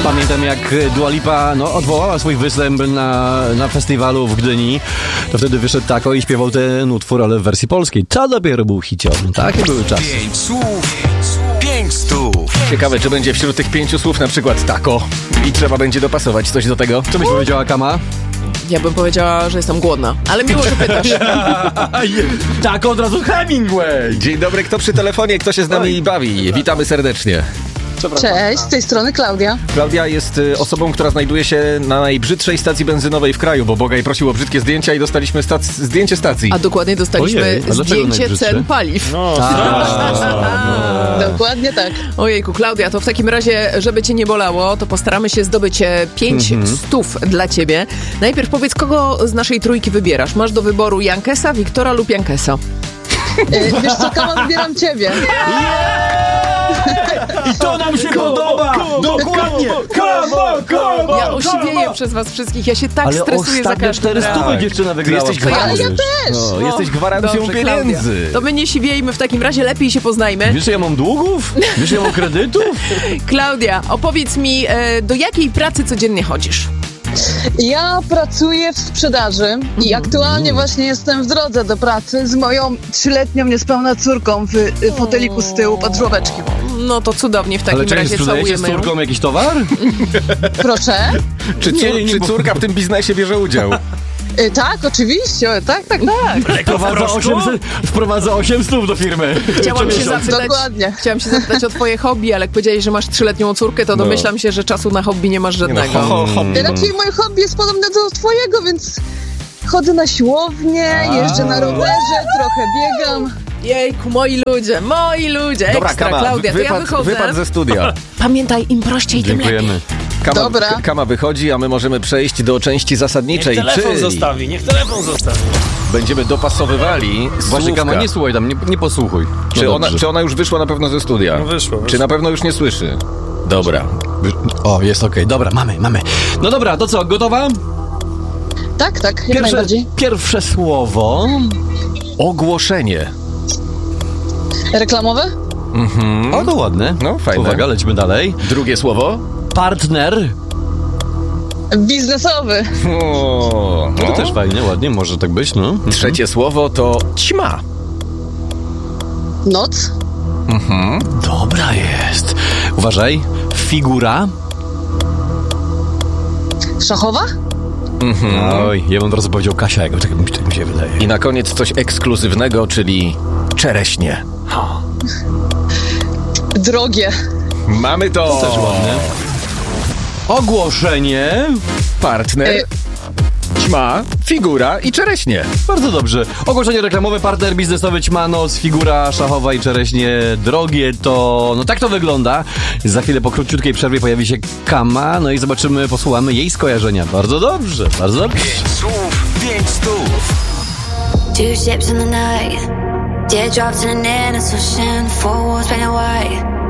Pamiętam, jak Dua Lipa odwołała swój występ na festiwalu w Gdyni. To wtedy wyszedł Tako i śpiewał ten utwór, ale w wersji polskiej. To dopiero był hicior. Takie były czasy. 5 słów, 5 stów. Ciekawe, czy będzie wśród tych 5 słów na przykład tako i trzeba będzie dopasować coś do tego. Co byś powiedziała, Kama? Ja bym powiedziała, że jestem głodna, ale miło, że pytasz. Tak, od razu Hemingway! Dzień dobry, kto przy telefonie, kto się z nami bawi? Witamy serdecznie. Cześć, z tej strony Klaudia. Klaudia jest osobą, która znajduje się na najbrzydszej stacji benzynowej w kraju, bo Bogaj prosił o brzydkie zdjęcia i dostaliśmy zdjęcie stacji. A dokładnie dostaliśmy Ojej, a dlaczego zdjęcie najbrzydsze? cen paliw. Dokładnie tak. Ojejku, Klaudia, to w takim razie, żeby cię nie bolało, to postaramy się zdobyć 5 stów dla ciebie. Najpierw powiedz, kogo z naszej trójki wybierasz? Masz do wyboru Jankesa, Wiktora lub Jankesa. Wiesz co, Kama, wybieram ciebie. I to nam się podoba! Dokładnie! Ja osiwieję przez was wszystkich, ja się tak Ale stresuję za ostatnie każdym 400 razem. dziewczyna wygrała. jesteś Ale ja też. Jesteś gwarancją Dobrze, pieniędzy. Klaudia. To my nie siwiejmy w takim razie, lepiej się poznajmy. Wiesz, ja mam długów? Wiesz, ja mam kredytów? Klaudia, opowiedz mi, do jakiej pracy codziennie chodzisz? Ja pracuję w sprzedaży i aktualnie właśnie jestem w drodze do pracy z moją 3-letnią niespełna córką w foteliku z tyłu pod żłobeczki. No to cudownie, w takim Ale czekaj, razie sprzedajecie z całujemy ją. córką jakiś towar? Proszę? Czy córka w tym biznesie bierze udział? Tak, oczywiście, tak. Wprowadza 800 do firmy. Dokładnie. Chciałam się zapytać o twoje hobby, ale jak powiedziałeś, że masz 3-letnią córkę, to domyślam się, że czasu na hobby nie masz żadnego. Raczej moje hobby jest podobne do twojego, więc chodzę na siłownię, jeżdżę na rowerze, trochę biegam. Jejku, moi ludzie, Dobra, ekstra, Kama, Klaudia, to ja wychodzę. wypad ze studia. Pamiętaj, im prościej, tym lepiej. Dziękujemy. Dobra. Kama wychodzi, a my możemy przejść do części zasadniczej, Niech telefon czyli zostawi. będziemy dopasowywali Właśnie, słówka. Kama, nie słuchaj tam, nie posłuchuj. Czy ona już wyszła na pewno ze studia? No wyszła. Czy na pewno już nie słyszy? Dobra. O, jest okej. Dobra, mamy. No dobra, to co, gotowa? Tak, jak najbardziej. Pierwsze słowo. Ogłoszenie. Reklamowe? O, to ładne. No, fajne. Uwaga, lecimy dalej. Drugie słowo? Partner. Biznesowy. O, To też fajnie, ładnie, może tak być, no. Trzecie słowo to ćma. Noc. Dobra jest. Uważaj. Figura. Szachowa? Oj, ja bym od razu powiedział Kasia, jak tak mi się wydaje. I na koniec coś ekskluzywnego, czyli czereśnie. Drogie. Mamy to! Też ładne. Ogłoszenie. Partner, ćma, figura i czereśnie. Bardzo dobrze. Ogłoszenie reklamowe, partner biznesowy, ćma, noc, figura szachowa i czereśnie drogie, to... No tak to wygląda. Za chwilę po króciutkiej przerwie pojawi się Kama, no i zobaczymy, posłuchamy jej skojarzenia. Bardzo dobrze, bardzo dobrze. 5 słów, 5 stów. 2 ships in the night, teardrops in an endless ocean, 4 walls painted white.